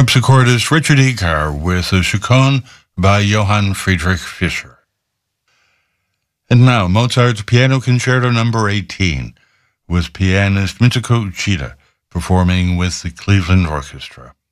harpsichordist Richard Ecar with a chaconne by Johann Friedrich Fischer. And now, Mozart's Piano Concerto No. 18, with pianist Mitsuko Uchida performing with the Cleveland Orchestra.